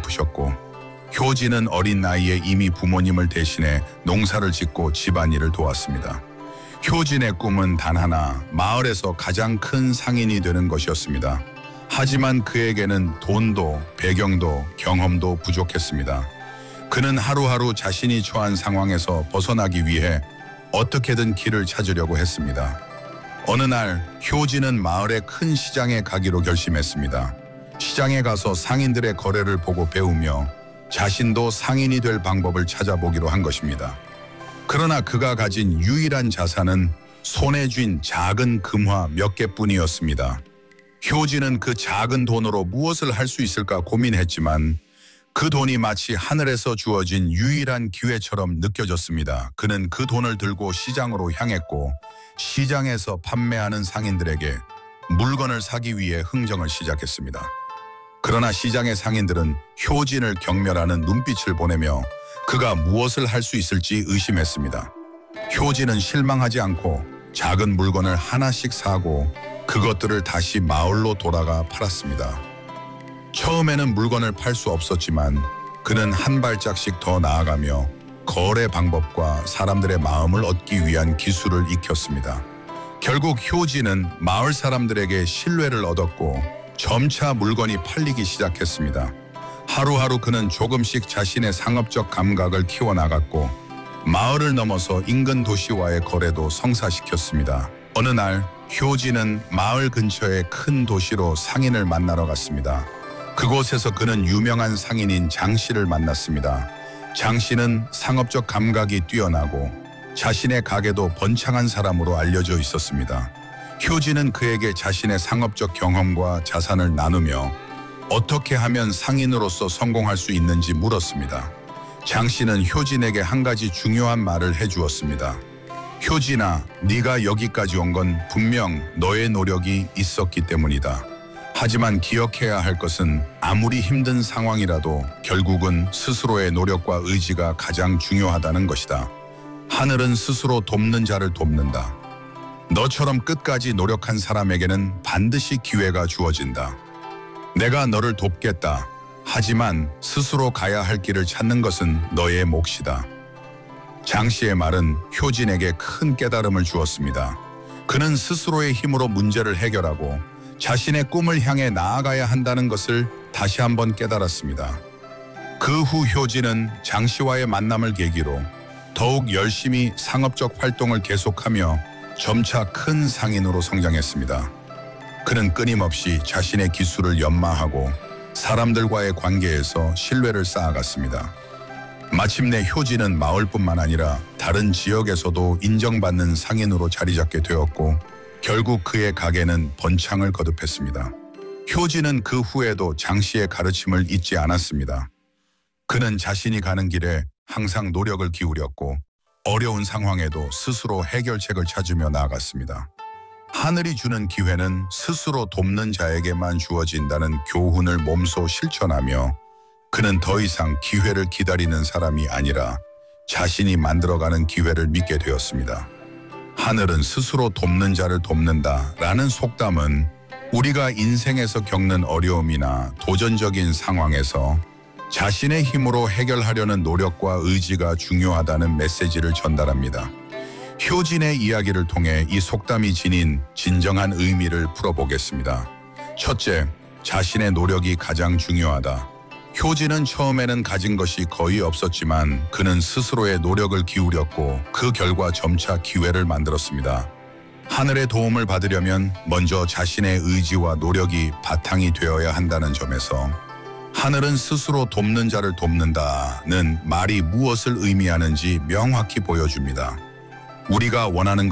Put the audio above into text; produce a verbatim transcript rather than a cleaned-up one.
깊으셨고, 효진은 어린 나이에 이미 부모님을 대신해 농사를 짓고 집안일을 도왔습니다. 효진의 꿈은 단 하나, 마을에서 가장 큰 상인이 되는 것이었습니다. 하지만 그에게는 돈도 배경도 경험도 부족했습니다. 그는 하루하루 자신이 처한 상황에서 벗어나기 위해 어떻게든 길을 찾으려고 했습니다. 어느 날 효진은 마을의 큰 시장에 가기로 결심했습니다. 시장에 가서 상인들의 거래를 보고 배우며 자신도 상인이 될 방법을 찾아보기로 한 것입니다. 그러나 그가 가진 유일한 자산은 손에 쥔 작은 금화 몇 개뿐이었습니다. 효진은 그 작은 돈으로 무엇을 할 수 있을까 고민했지만 그 돈이 마치 하늘에서 주어진 유일한 기회처럼 느껴졌습니다. 그는 그 돈을 들고 시장으로 향했고 시장에서 판매하는 상인들에게 물건을 사기 위해 흥정을 시작했습니다. 그러나 시장의 상인들은 효진을 경멸하는 눈빛을 보내며 그가 무엇을 할 수 있을지 의심했습니다. 효진은 실망하지 않고 작은 물건을 하나씩 사고 그것들을 다시 마을로 돌아가 팔았습니다. 처음에는 물건을 팔 수 없었지만 그는 한 발짝씩 더 나아가며 거래 방법과 사람들의 마음을 얻기 위한 기술을 익혔습니다. 결국 효진은 마을 사람들에게 신뢰를 얻었고 점차 물건이 팔리기 시작했습니다. 하루하루 그는 조금씩 자신의 상업적 감각을 키워나갔고 마을을 넘어서 인근 도시와의 거래도 성사시켰습니다. 어느 날 효진은 마을 근처의 큰 도시로 상인을 만나러 갔습니다. 그곳에서 그는 유명한 상인인 장 씨를 만났습니다. 장 씨는 상업적 감각이 뛰어나고 자신의 가게도 번창한 사람으로 알려져 있었습니다. 효진은 그에게 자신의 상업적 경험과 자산을 나누며 어떻게 하면 상인으로서 성공할 수 있는지 물었습니다. 장 씨는 효진에게 한 가지 중요한 말을 해주었습니다. 효진아, 네가 여기까지 온 건 분명 너의 노력이 있었기 때문이다. 하지만 기억해야 할 것은 아무리 힘든 상황이라도 결국은 스스로의 노력과 의지가 가장 중요하다는 것이다. 하늘은 스스로 돕는 자를 돕는다. 너처럼 끝까지 노력한 사람에게는 반드시 기회가 주어진다. 내가 너를 돕겠다. 하지만 스스로 가야 할 길을 찾는 것은 너의 몫이다. 장 씨의 말은 효진에게 큰 깨달음을 주었습니다. 그는 스스로의 힘으로 문제를 해결하고 자신의 꿈을 향해 나아가야 한다는 것을 다시 한번 깨달았습니다. 그 후 효진은 장 씨와의 만남을 계기로 더욱 열심히 상업적 활동을 계속하며 점차 큰 상인으로 성장했습니다. 그는 끊임없이 자신의 기술을 연마하고 사람들과의 관계에서 신뢰를 쌓아갔습니다. 마침내 효진은 마을뿐만 아니라 다른 지역에서도 인정받는 상인으로 자리잡게 되었고 결국 그의 가게는 번창을 거듭했습니다. 효진은 그 후에도 장 씨의 가르침을 잊지 않았습니다. 그는 자신이 가는 길에 항상 노력을 기울였고 어려운 상황에도 스스로 해결책을 찾으며 나아갔습니다. 하늘이 주는 기회는 스스로 돕는 자에게만 주어진다는 교훈을 몸소 실천하며 그는 더 이상 기회를 기다리는 사람이 아니라 자신이 만들어가는 기회를 믿게 되었습니다. 하늘은 스스로 돕는 자를 돕는다라는 속담은 우리가 인생에서 겪는 어려움이나 도전적인 상황에서 자신의 힘으로 해결하려는 노력과 의지가 중요하다는 메시지를 전달합니다. 효진의 이야기를 통해 이 속담이 지닌 진정한 의미를 풀어보겠습니다. 첫째, 자신의 노력이 가장 중요하다. 효진은 처음에는 가진 것이 거의 없었지만 그는 스스로의 노력을 기울였고 그 결과 점차 기회를 만들었습니다. 하늘의 도움을 받으려면 먼저 자신의 의지와 노력이 바탕이 되어야 한다는 점에서 하늘은 스스로 돕는 자를 돕는다는 말이 무엇을 의미하는지 명확히 보여줍니다. 우리가 원하는 것